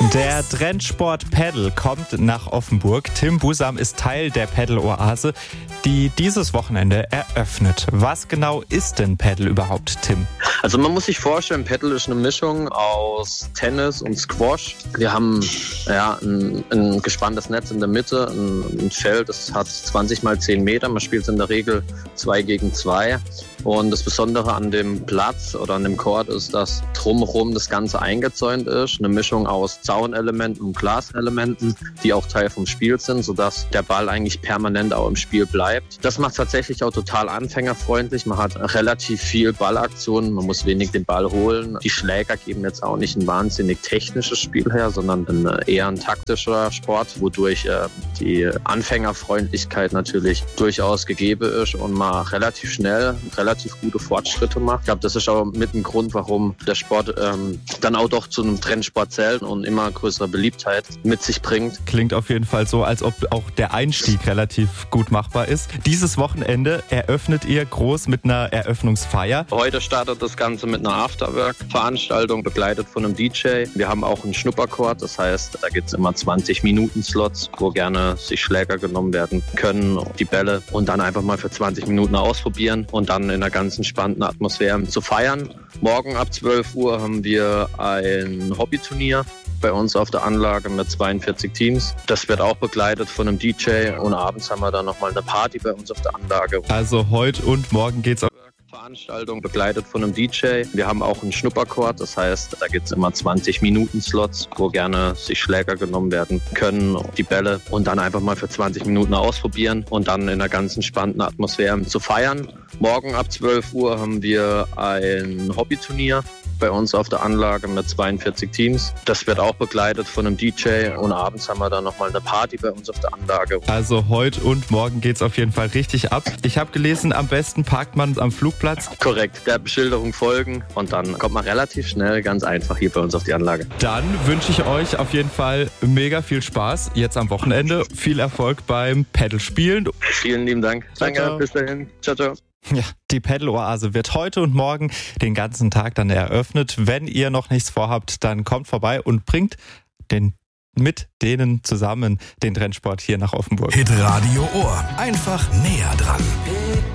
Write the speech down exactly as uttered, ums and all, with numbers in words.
Der Trendsport Paddle kommt nach Offenburg. Tim Busam ist Teil der Paddle-Oase, die dieses Wochenende eröffnet. Was genau ist denn Paddle überhaupt, Tim? Also man muss sich vorstellen, Paddle ist eine Mischung aus Tennis und Squash. Wir haben ja, ein, ein gespanntes Netz in der Mitte, ein, ein Feld, das hat zwanzig mal zehn Meter. Man spielt in der Regel zwei gegen zwei. Und das Besondere an dem Platz oder an dem Court ist, dass drumherum das Ganze eingezäunt ist. Eine Mischung aus Zaunelementen und Glaselementen, die auch Teil vom Spiel sind, sodass der Ball eigentlich permanent auch im Spiel bleibt. Das macht tatsächlich auch total anfängerfreundlich. Man hat relativ viel Ballaktionen, man muss wenig den Ball holen. Die Schläger geben jetzt auch nicht ein wahnsinnig technisches Spiel her, sondern ein, eher ein taktischer Sport, wodurch äh, die Anfängerfreundlichkeit natürlich durchaus gegeben ist und man relativ schnell, relativ gute Fortschritte macht. Ich glaube, das ist auch mit ein Grund, warum der Sport ähm, dann auch doch zu einem Trendsport zählt und immer größere Beliebtheit mit sich bringt. Klingt auf jeden Fall so, als ob auch der Einstieg relativ gut machbar ist. Dieses Wochenende eröffnet ihr groß mit einer Eröffnungsfeier. Heute startet das Ganze mit einer Afterwork-Veranstaltung, begleitet von einem D J. Wir haben auch einen Schnuppercourt, das heißt, da gibt es immer zwanzig Minuten Slots, wo gerne sich Schläger genommen werden können, die Bälle, und dann einfach mal für zwanzig Minuten ausprobieren und dann in einer ganz entspannten Atmosphäre zu feiern. Morgen ab zwölf Uhr haben wir ein Hobbyturnier bei uns auf der Anlage mit zweiundvierzig Teams. Das wird auch begleitet von einem D J und abends haben wir dann nochmal eine Party bei uns auf der Anlage. Also heute und morgen geht's auf Veranstaltung begleitet von einem D J. Wir haben auch einen Schnuppercourt, das heißt, da gibt es immer zwanzig Minuten Slots, wo gerne sich Schläger genommen werden können, die Bälle, und dann einfach mal für zwanzig Minuten ausprobieren und dann in einer ganz entspannten Atmosphäre zu feiern. Morgen ab zwölf Uhr haben wir ein Hobbyturnier bei uns auf der Anlage mit zweiundvierzig Teams. Das wird auch begleitet von einem D J und abends haben wir dann nochmal eine Party bei uns auf der Anlage. Also heute und morgen geht's auf jeden Fall richtig ab. Ich habe gelesen, am besten parkt man am Flugplatz. Korrekt, der Beschilderung folgen und dann kommt man relativ schnell ganz einfach hier bei uns auf die Anlage. Dann wünsche ich euch auf jeden Fall mega viel Spaß jetzt am Wochenende. Viel Erfolg beim Paddle-Spielen. Vielen lieben Dank. Ciao, Danke, ciao. Bis dahin. Ciao, ciao. Ja, die Paddle-Oase wird heute und morgen den ganzen Tag dann eröffnet. Wenn ihr noch nichts vorhabt, dann kommt vorbei und bringt den mit denen zusammen den Trendsport hier nach Offenburg. Hitradio Ohr. Einfach näher dran.